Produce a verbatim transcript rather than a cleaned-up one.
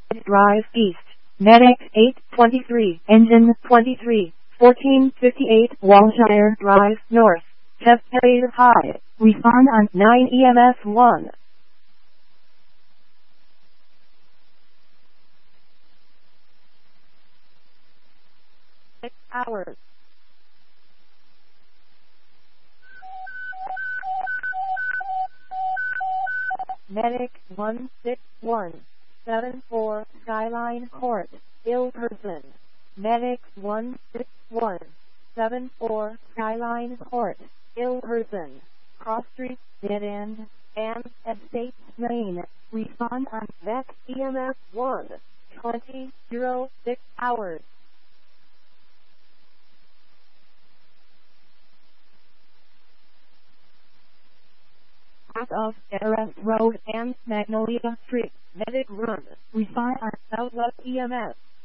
Drive East. Medic eight twenty-three. Engine twenty-three. fourteen fifty-eight Walshire Drive North. Temperature high. Refund on nine E M S one. Six hours. Medic one six one seven four Skyline Court, ill person. Medic one six one seven four Skyline Court, ill person. Cross Street, Dead End, and Estate Lane. Refund on Vet E M S one. twenty oh six hours. South of Terrace Road and Magnolia Street. Medic Run. Refund on Southwest E M S.